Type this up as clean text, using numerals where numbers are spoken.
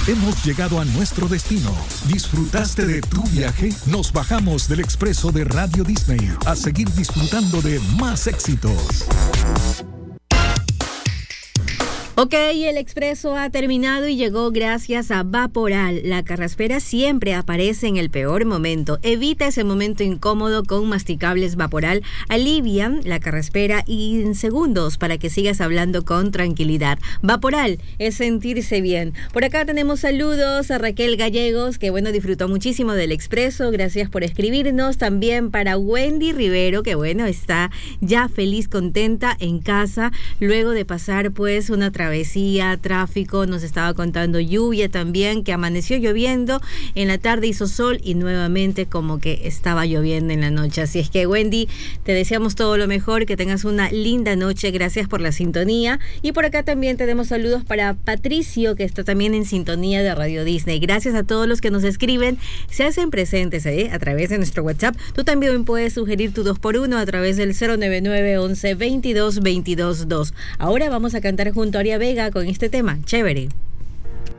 Hemos llegado a nuestro destino. ¿Disfrutaste de tu viaje? Nos bajamos del expreso de Radio Disney a seguir disfrutando de más éxitos. Ok, el expreso ha terminado y llegó gracias a Vaporal. La carraspera siempre aparece en el peor momento. Evita ese momento incómodo con masticables Vaporal. Alivian la carraspera y en segundos para que sigas hablando con tranquilidad. Vaporal es sentirse bien. Por acá tenemos saludos a Raquel Gallegos, que bueno, disfrutó muchísimo del expreso. Gracias por escribirnos. También para Wendy Rivero, que bueno, está ya feliz, contenta en casa, luego de pasar pues una travesía, tráfico, nos estaba contando lluvia también, que amaneció lloviendo, en la tarde hizo sol y nuevamente como que estaba lloviendo en la noche. Así es que Wendy, te deseamos todo lo mejor, que tengas una linda noche, gracias por la sintonía. Y por acá también tenemos saludos para Patricio, que está también en sintonía de Radio Disney. Gracias a todos los que nos escriben, se hacen presentes a través de nuestro WhatsApp. Tú también puedes sugerir tu 2x1 a través del 099 11 22 22 2. Ahora vamos a cantar junto a Aria Vega con este tema, chévere.